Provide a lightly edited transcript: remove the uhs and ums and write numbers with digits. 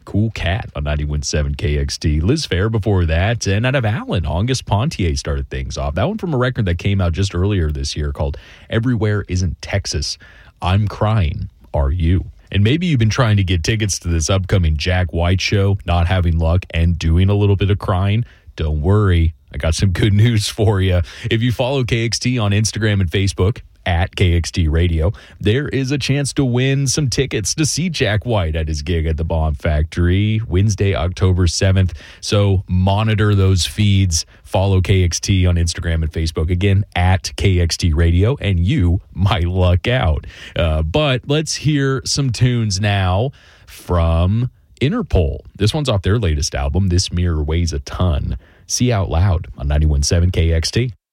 Cool Cat on 91.7 KXT. Liz Phair before that. And out of Allen, August Pontier started things off. That one from a record that came out just earlier this year called Everywhere Isn't Texas. I'm Crying, Are You? And maybe you've been trying to get tickets to this upcoming Jack White show, not having luck, and doing a little bit of crying. Don't worry. I got some good news for you. If you follow KXT on Instagram and Facebook, at KXT Radio, there is a chance to win some tickets to see Jack White at his gig at the Bomb Factory Wednesday, October 7th. So monitor those feeds. Follow KXT on Instagram and Facebook, again, at KXT Radio, and you might luck out. But let's hear some tunes now from Interpol. This one's off their latest album, This Mirror Weighs a Ton. See Out Loud on 91.7 KXT.